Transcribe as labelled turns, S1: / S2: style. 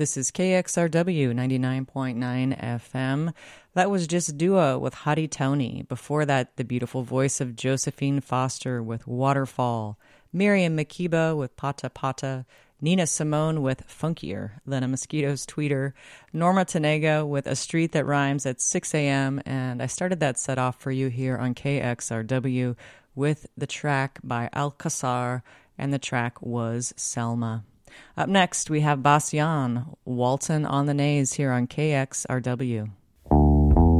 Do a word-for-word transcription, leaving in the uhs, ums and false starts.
S1: This is K X R W ninety-nine point nine F M. That was just Dua with Hadi Tony. Before that, the beautiful voice of Josephine Foster with Waterfall. Miriam Makeba with Pata Pata. Nina Simone with Funkier. Lena Mosquito's Tweeter. Norma Tanega with A Street That Rhymes at six a.m. And I started that set off for you here on K X R W with the track by Alcazar, and the track was Selma. Up next, we have Bastian, Waltzin' on the Nays here on K X R W.